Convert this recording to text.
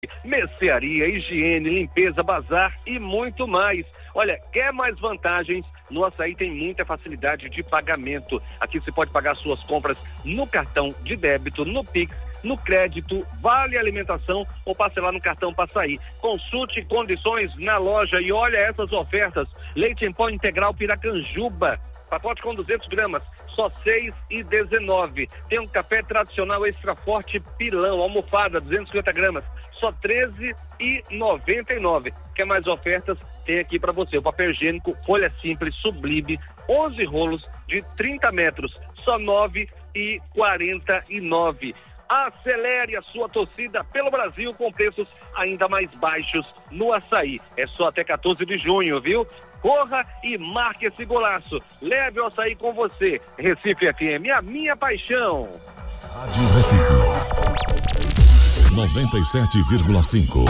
Mercearia, higiene, limpeza, bazar e muito mais. Olha, quer mais vantagens? No Açaí tem muita facilidade de pagamento. Aqui você pode pagar suas compras no cartão de débito, no Pix, no crédito, vale alimentação ou parcelar no cartão Passaí. Consulte condições na loja e olha essas ofertas. Leite em pó integral Piracanjuba, pacote com 200 gramas, só R$6,19. Tem um café tradicional extra forte pilão, almofada, 250 gramas, só R$13,99. Quer mais ofertas? Tem aqui para você o papel higiênico folha simples Sublime, 11 rolos de 30 metros, só R$9,49. Acelere a sua torcida pelo Brasil com preços ainda mais baixos no Açaí. É só até 14 de junho, viu? Corra e marque esse golaço. Leve o Açaí com você. Recife FM, a minha paixão. Rádio Recife 97,5.